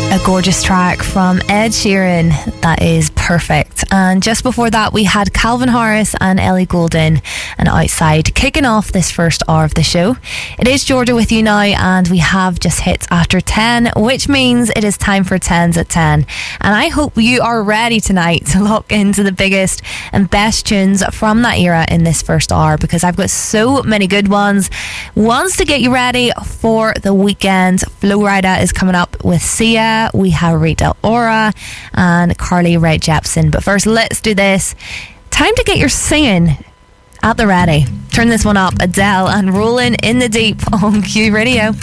A gorgeous track from Ed Sheeran. That is perfect. And just before that, we had Calvin Harris and Ellie Goulding and Outside kicking off this first hour of the show. It is Georgia with you now, and we have just hit after 10, which means it is time for 10s at 10. And I hope you are ready tonight to lock into the biggest and best tunes from that era in this first hour, because I've got so many good ones to get you ready for the weekend. Flo Rida is coming up with Sia. We have Rita Ora and Carly Rae Jepsen. But first, let's do this. Time to get your singing at the ready. Turn this one up. Adele and Rolling in the Deep on Q Radio.